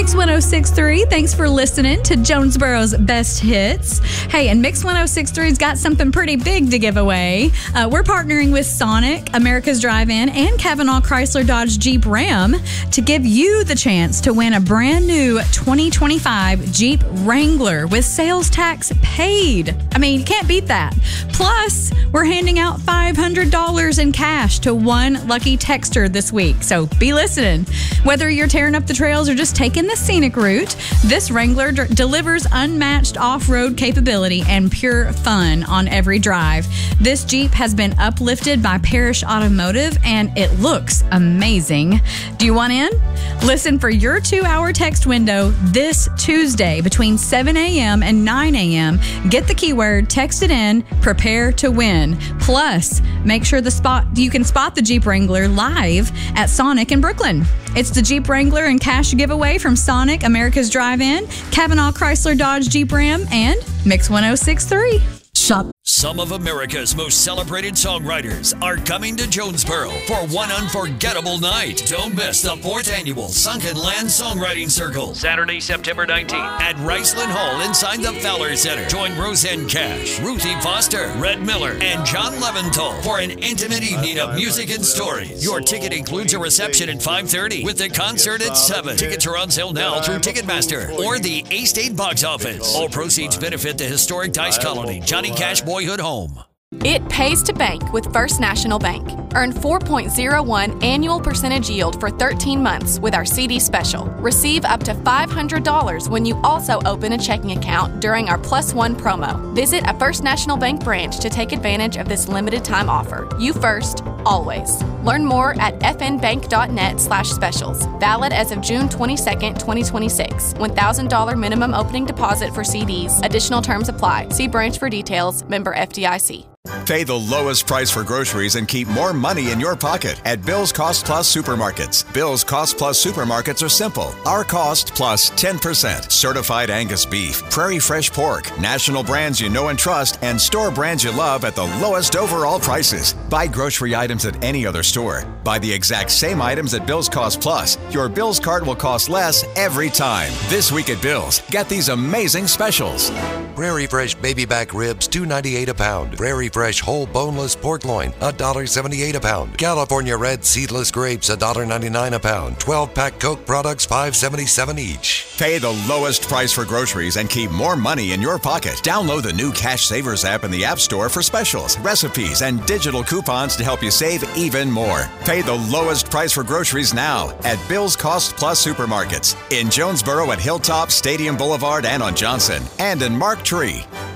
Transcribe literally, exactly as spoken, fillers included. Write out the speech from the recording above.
Mix one oh six point three. Thanks for listening to Jonesboro's Best Hits. Hey, and Mix one oh six point three's got something pretty big to give away. Uh, we're partnering with Sonic, America's Drive-In, and Kavanaugh Chrysler Dodge Jeep Ram to give you the chance to win a brand new twenty twenty-five Jeep Wrangler with sales tax paid. I mean, you can't beat that. Plus, we're handing out five hundred dollars in cash to one lucky texter this week. So be listening. Whether you're tearing up the trails or just taking the scenic route, this Wrangler d- delivers unmatched off-road capability and pure fun on every drive. This Jeep has been uplifted by Parrish Automotive, and it looks amazing. Do you want in? Listen for your two-hour text window this Tuesday between seven a.m. and nine a.m. Get the keyword, text it in, prepare to win. Plus, make sure the spot you can spot the Jeep Wrangler live at Sonic in Brooklyn. It's the Jeep Wrangler and cash giveaway from Sonic, America's Drive-In, Kavanaugh Chrysler Dodge Jeep Ram, and Mix one oh six point three. Shop. Some of America's most celebrated songwriters are coming to Jonesboro for one unforgettable night. Don't miss the fourth annual Sunken Land Songwriting Circle, Saturday, September nineteenth at Riceland Hall inside the Fowler Center. Join Roseanne Cash, Ruthie Foster, Red Miller, and John Leventhal for an intimate evening of music and stories. Your ticket includes a reception at five thirty with the concert at seven. Tickets are on sale now through Ticketmaster or the A-State box office. All proceeds benefit the historic Dice Colony, Johnny Cash Boyhood Home. It pays to bank with First National Bank. Earn four point oh one annual percentage yield for thirteen months with our C D special. Receive up to five hundred dollars when you also open a checking account during our Plus One promo. Visit a First National Bank branch to take advantage of this limited time offer. You first, always. Learn more at fnbank.net slash specials. Valid as of June twenty-second, twenty twenty-six. one thousand dollars minimum opening deposit for C Ds. Additional terms apply. See branch for details. Member F D I C. Pay the lowest price for groceries and keep more money in your pocket at Bill's Cost Plus Supermarkets. Bill's Cost Plus Supermarkets are simple. Our cost plus ten percent. Certified Angus beef, Prairie Fresh pork, national brands you know and trust, and store brands you love at the lowest overall prices. Buy grocery items at any other store. Buy the exact same items at Bill's Cost Plus. Your Bill's card will cost less every time. This week at Bill's, get these amazing specials. Prairie Fresh baby back ribs, two ninety-eight a pound. Prairie Fresh whole boneless pork loin, one seventy-eight a pound. California Red seedless grapes, one ninety-nine a pound. twelve pack Coke products, five seventy-seven each. Pay the lowest price for groceries and keep more money in your pocket. Download the new Cash Savers app in the App Store for specials, recipes, and digital coupons to help you save even more. Pay the lowest price for groceries now at Bill's Cost Plus Supermarkets in Jonesboro at Hilltop, Stadium Boulevard, and on Johnson, and in Mark Tree.